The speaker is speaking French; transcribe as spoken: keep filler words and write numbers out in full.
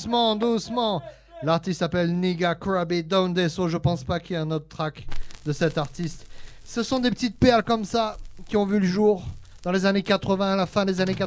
doucement, doucement. L'artiste s'appelle Nigga Krabby Down So. Je pense pas qu'il y ait un autre track de cet artiste. Ce sont des petites perles comme ça qui ont vu le jour dans les années quatre-vingts, à la fin des années quatre-vingts.